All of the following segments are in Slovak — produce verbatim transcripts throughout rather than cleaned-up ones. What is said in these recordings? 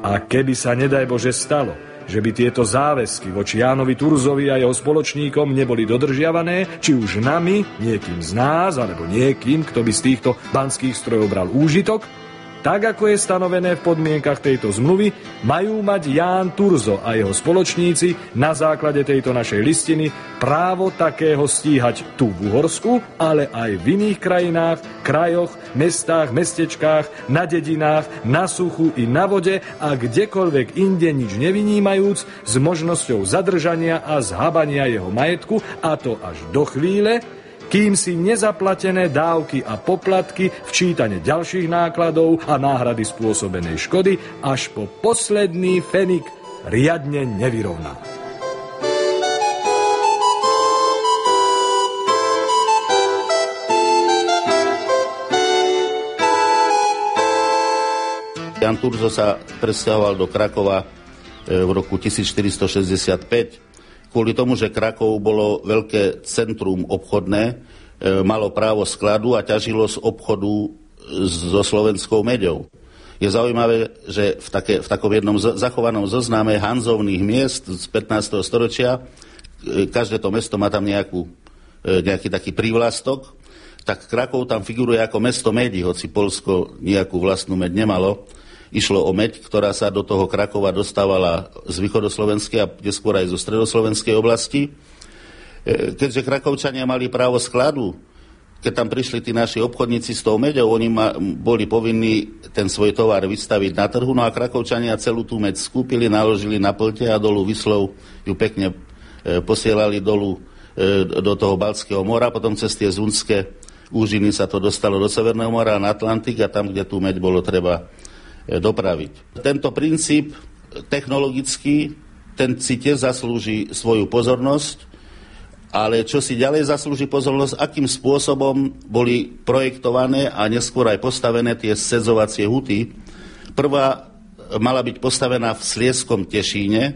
A keby sa nedaj Bože stalo, že by tieto záväzky voči Jánovi Turzovi a jeho spoločníkom neboli dodržiavané, či už nami, niekým z nás, alebo niekým, kto by z týchto banských strojov bral úžitok, tak ako je stanovené v podmienkach tejto zmluvy, majú mať Ján Turzo a jeho spoločníci na základe tejto našej listiny právo takého stíhať tu v Uhorsku, ale aj v iných krajinách, krajoch, mestách, mestečkách, na dedinách, na suchu i na vode a kdekoľvek inde nič nevynímajúc s možnosťou zadržania a zhabania jeho majetku, a to až do chvíle, kým si nezaplatené dávky a poplatky, včítane ďalších nákladov a náhrady spôsobenej škody až po posledný fenik riadne nevyrovná. Ján Turzo sa presťahoval do Krakova v roku tisícštyristošesťdesiatpäť. Kvôli tomu, že Krakov bolo veľké centrum obchodné, e, malo právo skladu a ťažilo z obchodu so slovenskou meďou. Je zaujímavé, že v, také, v takom jednom z, zachovanom zozname hanzovných miest z pätnásteho storočia, e, každé to mesto má tam nejakú, e, nejaký taký prívlastok, tak Krakov tam figuruje ako mesto medi, hoci Poľsko nejakú vlastnú meď nemalo. Išlo o meď, ktorá sa do toho Krakova dostávala z východoslovenskej a neskôr aj zo stredoslovenskej oblasti. Keďže Krakovčania mali právo skladu, keď tam prišli tí naši obchodníci s tou meďou, oni ma, boli povinní ten svoj tovar vystaviť na trhu, no a Krakovčania celú tú meď skúpili, naložili na plte a dolu Vyslov ju pekne posielali dolu do toho Baltského mora, potom cez tie zunské úžiny sa to dostalo do Severného mora a na Atlantik a tam, kde tú meď bolo treba dopraviť. Tento princíp technologický, ten si tiež zaslúži svoju pozornosť, ale čo si ďalej zaslúži pozornosť, akým spôsobom boli projektované a neskôr aj postavené tie sedzovacie huty. Prvá mala byť postavená v Slieskom Tešíne,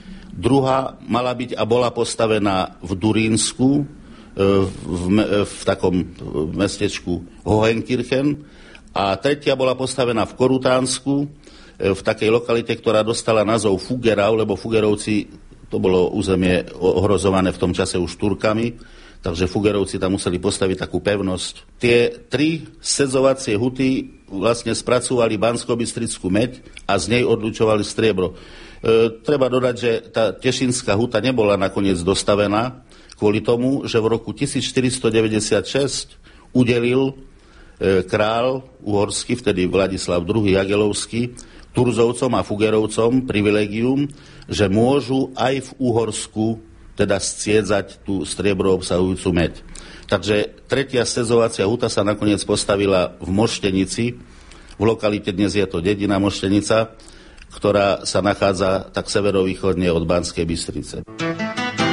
druhá mala byť a bola postavená v Durínsku, v, v, v takom mestečku Hohenkirchen, a tretia bola postavená v Korutánsku, v takej lokalite, ktorá dostala názov Fugerau, lebo Fugerovci, to bolo územie ohrozované v tom čase už Turkami, takže Fugerovci tam museli postaviť takú pevnosť. Tie tri sedzovacie huty vlastne spracovali banskobystrickú meď a z nej odlučovali striebro. E, treba dodať, že tá Tešínska huta nebola nakoniec dostavená kvôli tomu, že v roku tisícštyristodeväťdesiatšesť udelil král uhorský, vtedy Vladislav druhý. Jagelovský, Turzovcom a Fugerovcom privilegium, že môžu aj v Uhorsku teda sciedzať tú striebro obsahujúcu meď. Takže tretia sedzovacia huta sa nakoniec postavila v Moštenici, v lokalite dnes je to dedina Moštenica, ktorá sa nachádza tak severovýchodne od Banskej Bystrice.